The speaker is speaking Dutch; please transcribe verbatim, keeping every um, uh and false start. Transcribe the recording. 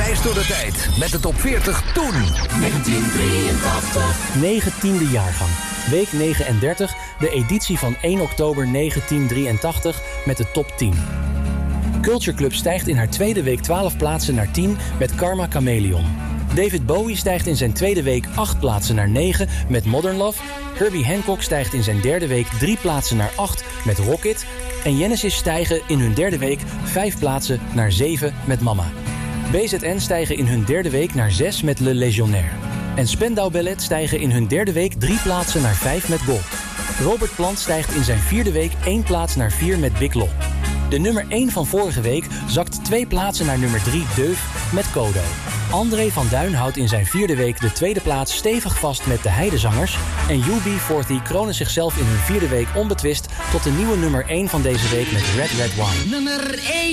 Reis door de tijd met de top veertig toen. negentien drieëntachtig. negentiende jaargang. Week negenendertig, de editie van één oktober negentien drieëntachtig met de top tien. Culture Club stijgt in haar tweede week twaalf plaatsen naar tien met Karma Chameleon. David Bowie stijgt in zijn tweede week acht plaatsen naar negen met Modern Love. Herbie Hancock stijgt in zijn derde week drie plaatsen naar acht met Rocket. En Genesis stijgen in hun derde week vijf plaatsen naar zeven met Mama. B Z N stijgen in hun derde week naar zes met Le Légionnaire. En Spandau Ballet stijgen in hun derde week drie plaatsen naar vijf met Gold. Robert Plant stijgt in zijn vierde week één plaats naar vier met Big Lol. De nummer één van vorige week zakt twee plaatsen naar nummer drie Deuf met Kodo. André van Duin houdt in zijn vierde week de tweede plaats stevig vast met de Heidezangers. En U B veertig kronen zichzelf in hun vierde week onbetwist tot de nieuwe nummer één van deze week met Red Red Wine. Nummer één.